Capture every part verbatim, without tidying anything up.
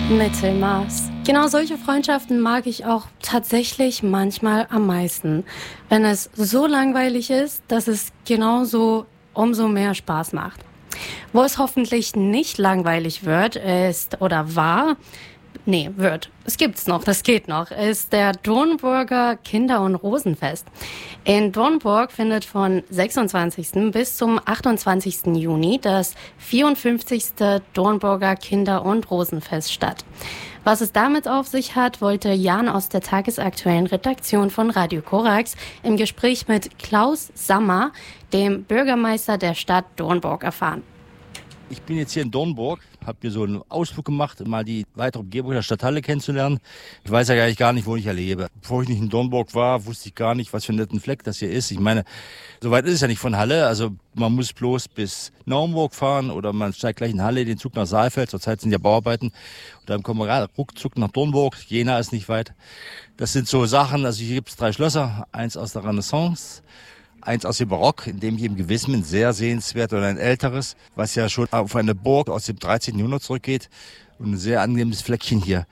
Mittelmaß. Genau solche Freundschaften mag ich auch tatsächlich manchmal am meisten. Wenn es so langweilig ist, dass es genauso umso mehr Spaß macht. Wo es hoffentlich nicht langweilig wird, ist oder war, nee, wird, es gibt's noch, das geht noch, ist der Dornburger Kinder- und Rosenfest. In Dornburg findet von sechsundzwanzigsten bis zum achtundzwanzigsten Juni das vierundfünfzigste Dornburger Kinder- und Rosenfest statt. Was es damit auf sich hat, wollte Jan aus der tagesaktuellen Redaktion von Radio Korax im Gespräch mit Klaus Sammer, dem Bürgermeister der Stadt Dornburg, erfahren. Ich bin jetzt hier in Dornburg, habe hier so einen Ausflug gemacht, um mal die weitere Umgebung der Stadthalle kennenzulernen. Ich weiß ja eigentlich gar nicht, wo ich lebe. Bevor ich nicht in Dornburg war, wusste ich gar nicht, was für ein netten Fleck das hier ist. Ich meine, so weit ist es ja nicht von Halle. Also man muss bloß bis Naumburg fahren oder man steigt gleich in Halle, den Zug nach Saalfeld. Zurzeit sind ja Bauarbeiten. Und dann kommen wir ruckzuck nach Dornburg. Jena ist nicht weit. Das sind so Sachen, also hier gibt es drei Schlösser. Eins aus der Renaissance, eins aus dem Barock, in dem hier im Gewismen sehr sehenswert, oder ein älteres, was ja schon auf eine Burg aus dem dreizehnten Jahrhundert zurückgeht. Und ein sehr angenehmes Fleckchen hier.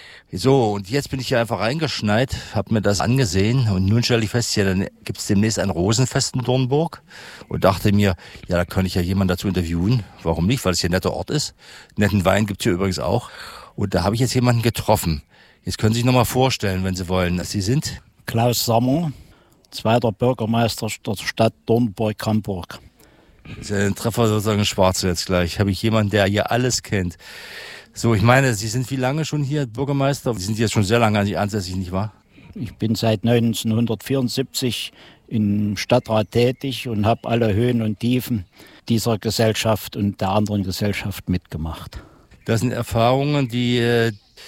So, und jetzt bin ich hier einfach reingeschneit, habe mir das angesehen und nun stelle ich fest, ja, dann gibt es demnächst ein Rosenfest in Dornburg und dachte mir, ja, da kann ich ja jemanden dazu interviewen. Warum nicht, weil es hier ein netter Ort ist. Netten Wein gibt's hier übrigens auch. Und da habe ich jetzt jemanden getroffen. Jetzt können Sie sich nochmal vorstellen, wenn Sie wollen, dass Sie sind. Klaus Sammer, zweiter Bürgermeister der Stadt Dornburg-Hamburg. Das ist ja ein Treffer sozusagen schwarz jetzt gleich. Habe ich jemanden, der hier alles kennt. So, ich meine, Sie sind wie lange schon hier Bürgermeister? Sie sind jetzt schon sehr lange an sich ansässig, nicht wahr? Ich bin seit neunzehnhundertvierundsiebzig im Stadtrat tätig und habe alle Höhen und Tiefen dieser Gesellschaft und der anderen Gesellschaft mitgemacht. Das sind Erfahrungen, die, äh,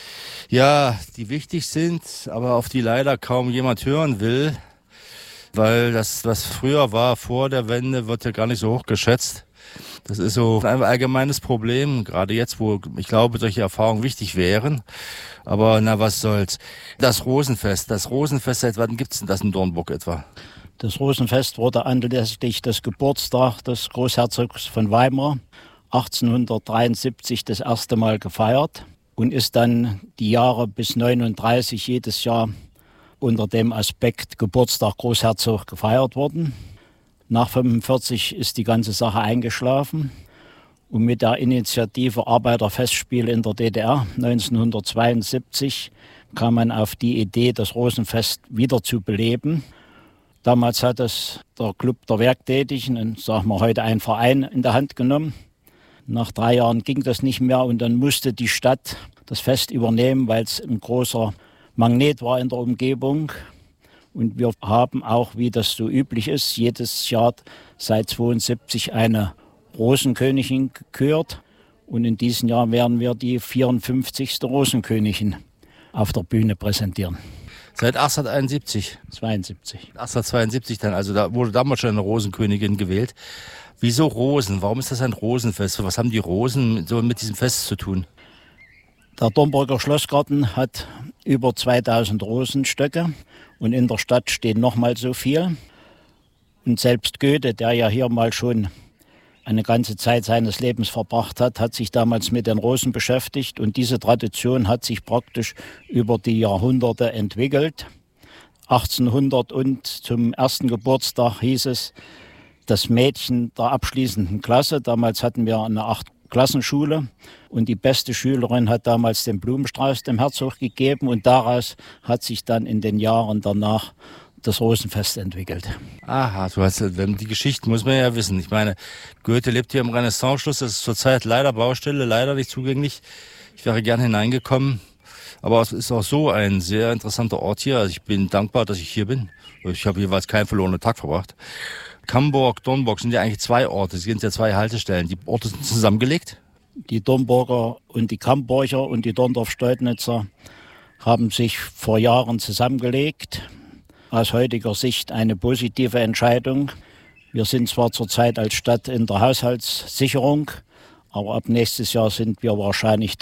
ja, die wichtig sind, aber auf die leider kaum jemand hören will. Weil das, was früher war, vor der Wende, wird ja gar nicht so hoch geschätzt. Das ist so ein allgemeines Problem, gerade jetzt, wo ich glaube, solche Erfahrungen wichtig wären. Aber na, was soll's. Das Rosenfest, das Rosenfest, seit wann gibt's denn das in Dornburg etwa? Das Rosenfest wurde anlässlich des Geburtstags des Großherzogs von Weimar achtzehnhundertdreiundsiebzig das erste Mal gefeiert und ist dann die Jahre bis neununddreißig jedes Jahr unter dem Aspekt Geburtstag Großherzog gefeiert worden. Nach fünfundvierzig ist die ganze Sache eingeschlafen und mit der Initiative Arbeiterfestspiele in der D D R neunzehnhundertzweiundsiebzig kam man auf die Idee, das Rosenfest wieder zu beleben. Damals hat es der Club der Werktätigen, und sagen wir heute ein Verein, in der Hand genommen. Nach drei Jahren ging das nicht mehr und dann musste die Stadt das Fest übernehmen, weil es ein großer Magnet war in der Umgebung. Und wir haben auch, wie das so üblich ist, jedes Jahr seit zweiundsiebzig eine Rosenkönigin gekürt. Und in diesem Jahr werden wir die vierundfünfzigste Rosenkönigin auf der Bühne präsentieren. Seit achtzehnhunderteinundsiebzig? zweiundsiebzig. achtzehnhundertzweiundsiebzig dann, also da wurde damals schon eine Rosenkönigin gewählt. Wieso Rosen? Warum ist das ein Rosenfest? Was haben die Rosen so mit diesem Fest zu tun? Der Dornburger Schlossgarten hat über zweitausend Rosenstöcke und in der Stadt stehen noch mal so viel. Und selbst Goethe, der ja hier mal schon eine ganze Zeit seines Lebens verbracht hat, hat sich damals mit den Rosen beschäftigt. Und diese Tradition hat sich praktisch über die Jahrhunderte entwickelt. achtzehnhundert und zum ersten Geburtstag hieß es, das Mädchen der abschließenden Klasse. Damals hatten wir eine Acht-Klassenschule und die beste Schülerin hat damals den Blumenstrauß dem Herzog gegeben und daraus hat sich dann in den Jahren danach das Rosenfest entwickelt. Aha, du hast, die Geschichte muss man ja wissen. Ich meine, Goethe lebt hier im Renaissance-Schloss, das ist zurzeit leider Baustelle, leider nicht zugänglich. Ich wäre gern hineingekommen, aber es ist auch so ein sehr interessanter Ort hier. Also ich bin dankbar, dass ich hier bin. Ich habe jeweils keinen verlorenen Tag verbracht. Hamburg, Dornburg sind ja eigentlich zwei Orte, es sind ja zwei Haltestellen. Die Orte sind zusammengelegt? Die Dornburger und die Hamburger und die Dorndorf-Steudnitzer haben sich vor Jahren zusammengelegt. Aus heutiger Sicht eine positive Entscheidung. Wir sind zwar zurzeit als Stadt in der Haushaltssicherung, aber ab nächstes Jahr sind wir wahrscheinlich